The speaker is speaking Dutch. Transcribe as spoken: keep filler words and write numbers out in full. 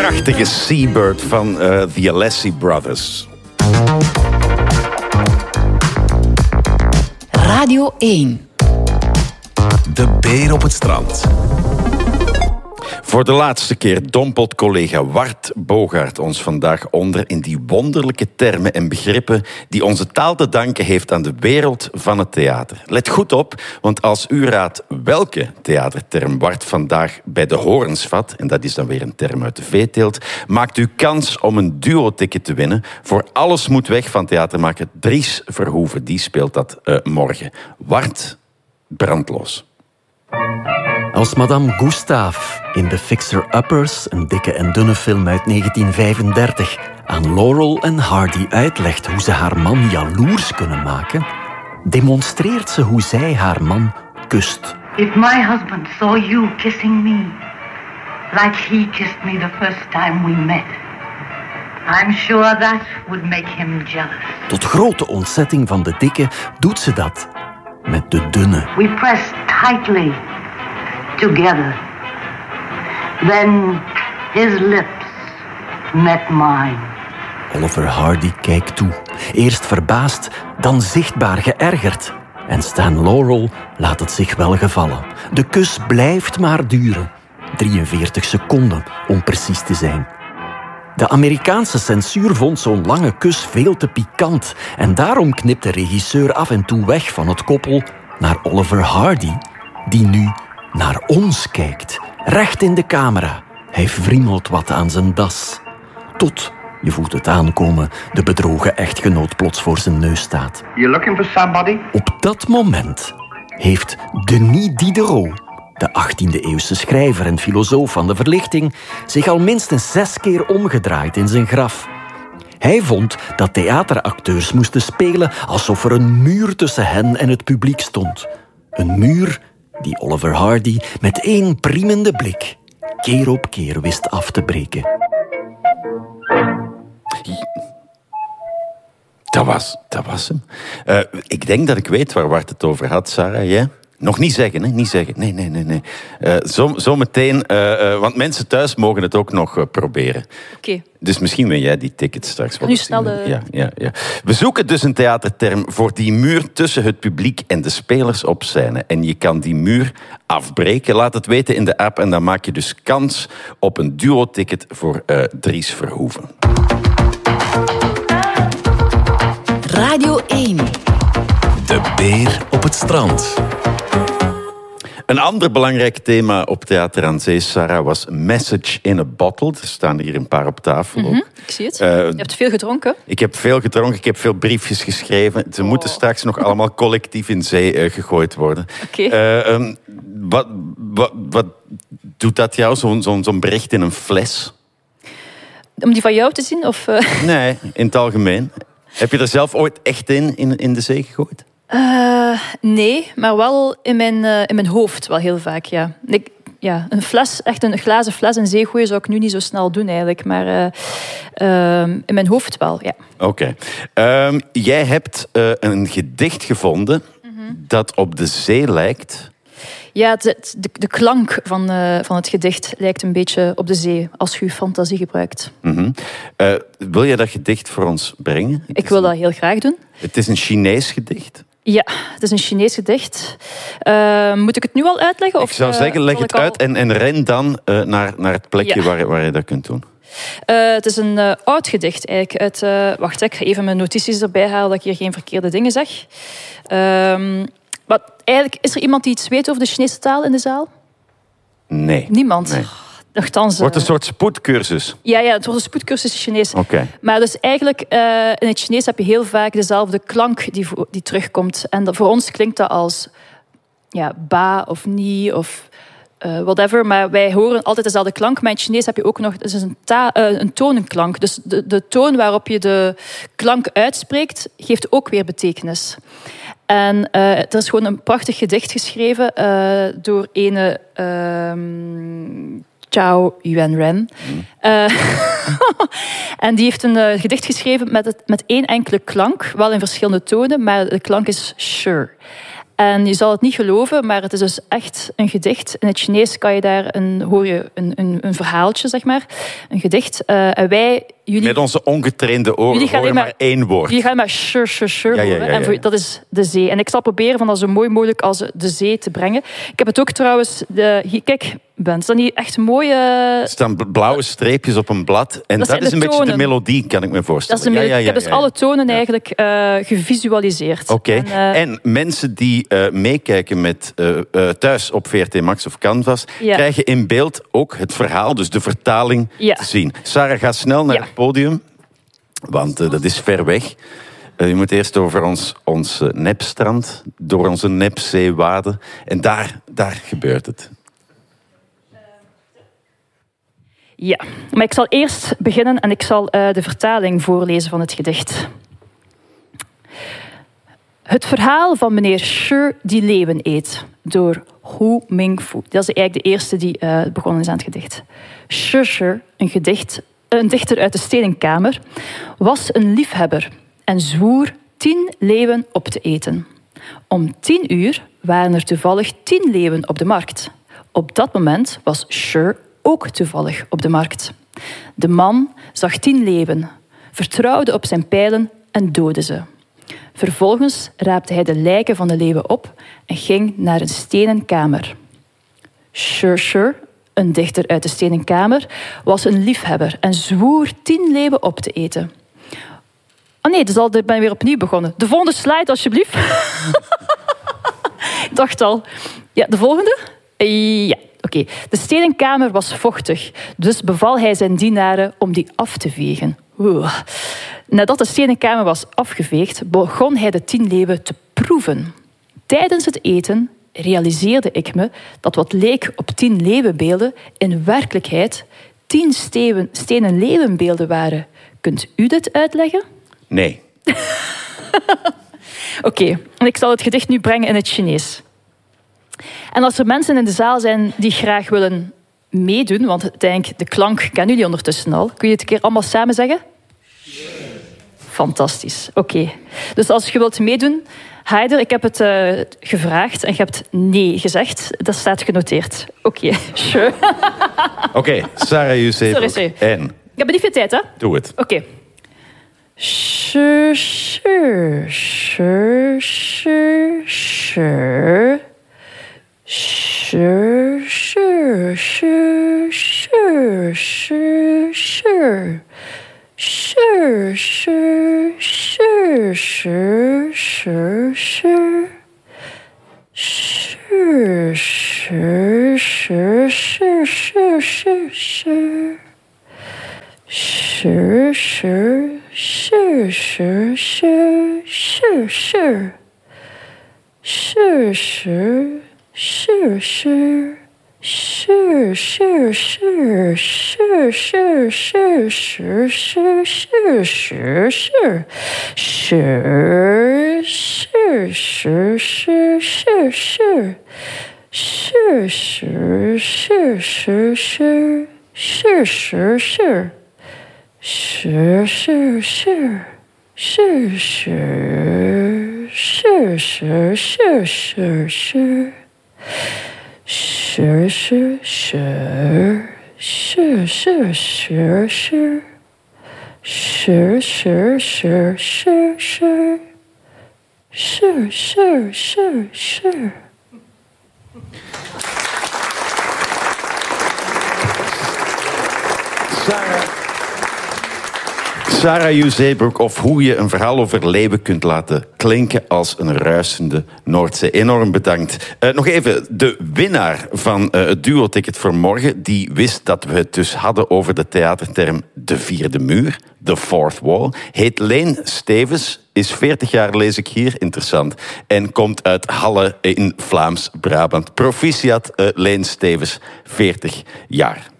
prachtige Seabird van uh, The Alessi Brothers. Radio één. De beer op het strand. Voor de laatste keer dompelt collega Wart Bogaert ons vandaag onder in die wonderlijke termen en begrippen die onze taal te danken heeft aan de wereld van het theater. Let goed op, want als u raadt welke theaterterm Wart vandaag bij de horens vat, en dat is dan weer een term uit de veeteelt, maakt u kans om een duo-ticket te winnen voor Alles moet weg van theatermaker Dries Verhoeven. Die speelt dat uh, morgen. Wart, brandlos. Als Madame Gustave in The Fixer-Uppers, een dikke en dunne film uit negentien vijfendertig, aan Laurel en Hardy uitlegt hoe ze haar man jaloers kunnen maken, demonstreert ze hoe zij haar man kust. If my husband saw you kissing me, like he kissed me the first time we met, I'm sure that would make him jealous. Tot grote ontzetting van de dikke doet ze dat met de dunne. We pressed tightly together. Then his lips met mine. Oliver Hardy kijkt toe. Eerst verbaasd, dan zichtbaar geërgerd. En Stan Laurel laat het zich wel gevallen. De kus blijft maar duren. drieënveertig seconden, om precies te zijn. De Amerikaanse censuur vond zo'n lange kus veel te pikant. En daarom knipt de regisseur af en toe weg van het koppel naar Oliver Hardy, die nu naar ons kijkt. Recht in de camera. Hij wriemelt wat aan zijn das. Tot, je voelt het aankomen, de bedrogen echtgenoot plots voor zijn neus staat. You looking for somebody? Op dat moment heeft Denis Diderot, de achttiende-eeuwse schrijver en filosoof van de verlichting, zich al minstens zes keer omgedraaid in zijn graf. Hij vond dat theateracteurs moesten spelen alsof er een muur tussen hen en het publiek stond. Een muur die Oliver Hardy met één priemende blik keer op keer wist af te breken. Dat was, dat was hem. Uh, ik denk dat ik weet waar Wart het over had, Sarah. Jij? Nog niet zeggen, hè? Niet zeggen. Nee, nee, nee. nee. Uh, zo, zo meteen, uh, uh, want mensen thuis mogen het ook nog uh, proberen. Oké. Okay. Dus misschien win jij die tickets straks. Nu snel de... ja, ja, ja. We zoeken dus een theaterterm voor die muur tussen het publiek en de spelers op scène. En je kan die muur afbreken. Laat het weten in de app en dan maak je dus kans op een duo-ticket voor uh, Dries Verhoeven. Radio één. De beer op het strand. Een ander belangrijk thema op Theater aan Zee, Sarah, was Message in a Bottle. Er staan hier een paar op tafel mm-hmm, ook. Ik zie het. Uh, je hebt veel gedronken. Ik heb veel gedronken, ik heb veel briefjes geschreven. Ze oh. moeten straks nog allemaal collectief in zee uh, gegooid worden. Oké. Okay. Uh, um, wat, wat, wat doet dat jou, zo'n zo'n zo'n bericht in een fles? Om die van jou te zien? Of, uh... Nee, in het algemeen. Heb je er zelf ooit echt in, in, in de zee gegooid? Uh, nee, maar wel in mijn, uh, in mijn hoofd wel heel vaak, ja. Ik, ja. Een fles, echt een glazen fles in zee gooien zou ik nu niet zo snel doen eigenlijk. Maar uh, uh, in mijn hoofd wel, ja. Oké. Okay. Um, jij hebt uh, een gedicht gevonden mm-hmm. dat op de zee lijkt. Ja, de, de, de klank van, uh, van het gedicht lijkt een beetje op de zee, als je je fantasie gebruikt. Mm-hmm. Uh, wil je dat gedicht voor ons brengen? Ik wil een, dat heel graag doen. Het is een Chinees gedicht. Ja, het is een Chinees gedicht. Uh, moet ik het nu al uitleggen? Of, ik zou zeggen, leg het uit al... en, en ren dan uh, naar, naar het plekje ja. waar, waar je dat kunt doen. Uh, het is een uh, oud gedicht eigenlijk. Uit, uh, wacht, ik ga even mijn notities erbij halen dat ik hier geen verkeerde dingen zeg. Uh, maar eigenlijk, is er iemand die iets weet over de Chinese taal in de zaal? Nee. Niemand? Nee. Nochtans, het wordt een soort spoedcursus. Ja, ja, het wordt een spoedcursus Chinees. Okay. Maar dus eigenlijk, uh, in het Chinees heb je heel vaak dezelfde klank die, die terugkomt. En dat, voor ons klinkt dat als ja, ba of ni of uh, whatever. Maar wij horen altijd dezelfde klank. Maar in het Chinees heb je ook nog dus een, ta- uh, een tonenklank. Dus de, de toon waarop je de klank uitspreekt, geeft ook weer betekenis. En uh, er is gewoon een prachtig gedicht geschreven uh, door ene... Uh, Zhao Yuanren. Mm. Uh, en die heeft een uh, gedicht geschreven met, het, met één enkele klank, wel in verschillende tonen, maar de klank is sure. En je zal het niet geloven, maar het is dus echt een gedicht. In het Chinees kan je daar een, hoor je een, een, een verhaaltje, zeg maar. Een gedicht. Uh, en wij... Jullie, Met onze ongetrainde oren horen maar, maar één woord. Jullie gaan maar shur, shur, shur ja, ja, ja, horen. ja, ja. En voor, dat is de zee. En ik zal proberen van dat zo mooi mogelijk als de zee te brengen. Ik heb het ook trouwens... De, hier, kijk, Ben, staan die echt mooie... Er staan blauwe streepjes op een blad. En dat, dat is een beetje de melodie, kan ik me voorstellen. Dat is ja, ja, ja, ik heb dus ja, ja. alle tonen eigenlijk uh, gevisualiseerd. Oké. Okay. En, uh, en mensen die uh, meekijken met uh, uh, thuis op V R T Max of Canvas, ja. krijgen in beeld ook het verhaal, dus de vertaling, ja. te zien. Sarah, ga snel naar ja. het podium. Want uh, dat is ver weg. Uh, je moet eerst over ons, ons uh, nepstrand, door onze nepzee waden. En daar, daar gebeurt het. Ja, maar ik zal eerst beginnen en ik zal uh, de vertaling voorlezen van het gedicht. Het verhaal van meneer Shi die leeuwen eet, door Hu Mingfu. Dat is eigenlijk de eerste die uh, begonnen is aan het gedicht. Shi Shi, een gedicht... Een dichter uit de Stenen Kamer, was een liefhebber en zwoer tien leeuwen op te eten. Om tien uur waren er toevallig tien leeuwen op de markt. Op dat moment was Shi ook toevallig op de markt. De man zag tien leeuwen, vertrouwde op zijn pijlen en doodde ze. Vervolgens raapte hij de lijken van de leeuwen op en ging naar een stenen kamer. Shi Shi, een dichter uit de Stenen Kamer, was een liefhebber en zwoer tien leeuwen op te eten. Oh nee, dus al, ik ben weer opnieuw begonnen. De volgende slide, alsjeblieft. Ik dacht al. Ja, de volgende? Ja, oké. Okay. De Stenen Kamer was vochtig, dus beval hij zijn dienaren om die af te vegen. Oeh. Nadat de Stenen Kamer was afgeveegd, begon hij de tien leeuwen te proeven. Tijdens het eten realiseerde ik me dat wat leek op tien leeuwenbeelden in werkelijkheid tien steven, stenen leeuwenbeelden waren. Kunt u dit uitleggen? Nee. Oké, okay. En ik zal het gedicht nu brengen in het Chinees. En als er mensen in de zaal zijn die graag willen meedoen, want ik denk, de klank kennen jullie ondertussen al. Kun je het een keer allemaal samen zeggen? Fantastisch, oké. Okay. Dus als je wilt meedoen... Heider, ik heb het uh, gevraagd en je hebt nee gezegd. Dat staat genoteerd. Oké, okay. Sure. Oké, okay, Sarah Eusebroek en... Ik heb niet veel tijd, hè? Doe het. Oké. Okay. Sure, sure, sure, sure, sure. Sure, sure, sure, sure, sure, sure. Sure, sure, sure, sure, sure, sure. Sure, sure, sure, sure, sure, sure, sure. Sure, sure, sure, sure, sure, sure, sure. Sure, sure, sure, sure. Sure, sure, sure, sure, sure, sure, sure, sure, sure, sure, sure. Sure, sure, sure, sure, sure, sure. Sure, sure, sure, sure, sure. Sure, sure, sure. Sure, sure, sure. Sure, sure. Sure, sure, sure, sure, sure. Sure, sure, sure. Sure, sure, sure, sure. Sure, sure, sure, sure, sure. Sure, sure, sure, sure. Sarah. Sarah Eusebroek, of hoe je een verhaal over leeuwen kunt laten klinken als een ruisende Noordzee. Enorm bedankt. Uh, nog even, de winnaar van uh, het duo-ticket voor morgen, die wist dat we het dus hadden over de theaterterm de vierde muur, the fourth wall, heet Leen Stevens, is veertig jaar, lees ik hier, interessant, en komt uit Halle in Vlaams-Brabant. Proficiat, uh, Leen Stevens, veertig jaar.